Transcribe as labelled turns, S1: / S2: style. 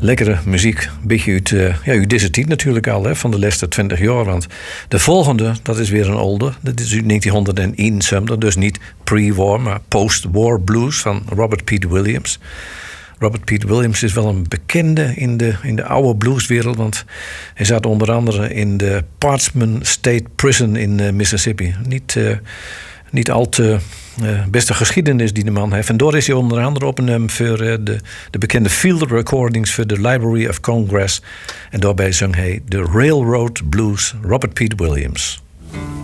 S1: lekkere muziek. Een beetje uit deze tijd natuurlijk al, hè, van de laatste 20 jaar. Want de volgende, dat is weer een oude. Dat is uit 1971, dus niet pre-war, maar post-war blues van Robert Pete Williams. Robert Pete Williams is wel een bekende in de oude blueswereld, want hij zat onder andere in de Parchman State Prison in Mississippi. Niet al te beste geschiedenis die de man heeft. En door is hij onder andere opgenomen voor de bekende field recordings voor de Library of Congress. En daarbij zong hij de Railroad Blues, Robert Pete Williams.